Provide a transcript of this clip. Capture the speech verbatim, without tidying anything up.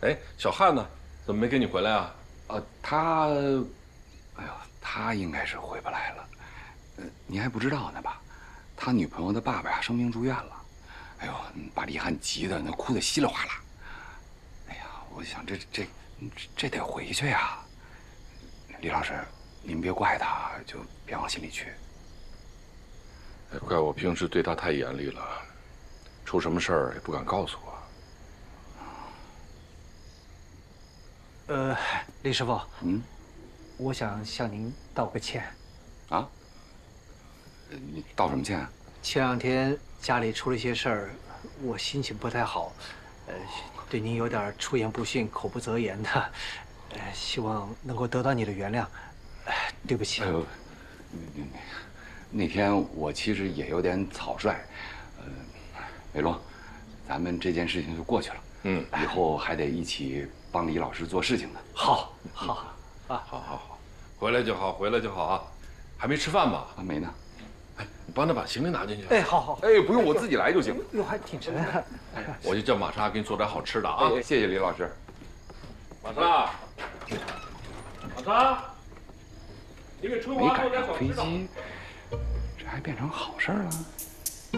哎，小汉呢？怎么没跟你回来啊？ 呃，他，哎呦，他应该是回不来了。呃，您还不知道呢吧？他女朋友的爸爸呀生病住院了。哎呦，把李汉急得那哭得稀里哗啦。哎呀，我想这这这得回去呀。李老师，您别怪他，就别往心里去。 哎，怪我平时对他太严厉了，出什么事儿也不敢告诉我。 呃，李师傅， 嗯， 我想向您道个歉。 啊？你道什么歉啊？ 前两天家里出了些事儿，我心情不太好，呃，对您有点出言不逊、口不择言的，呃，希望能够得到你的原谅。呃，对不起。 哎呦，那那天我其实也有点草率，呃，伟龙，咱们这件事情就过去了。嗯，以后还得一起帮李老师做事情呢。 好，好，啊， 好好好，回来就好，回来就好啊。还没吃饭吧？ 啊，没呢。 哎，你帮他把行李拿进去。 哎，好好。 哎，不用，我自己来就行。 哟，还挺沉啊。 我就叫玛莎给你做点好吃的啊。 哎，谢谢李老师。 玛莎，玛莎，你给春华做点好吃的。 没赶上飞机，这还变成好事了。